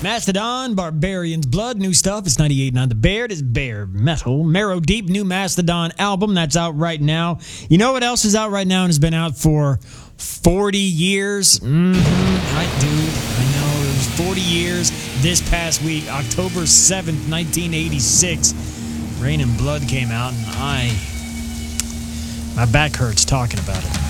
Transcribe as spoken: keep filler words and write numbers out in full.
Mastodon, Barbarian's Blood, new stuff. It's ninety-eight point nine The Bear. It is Bear Metal. Marrow Deep, new Mastodon album. That's out right now. You know what else is out right now and has been out for forty years? Mm-hmm. I do. I know. It was forty years this past week, October seventh, nineteen eighty-six. Rain and Blood came out, and I... my back hurts talking about it.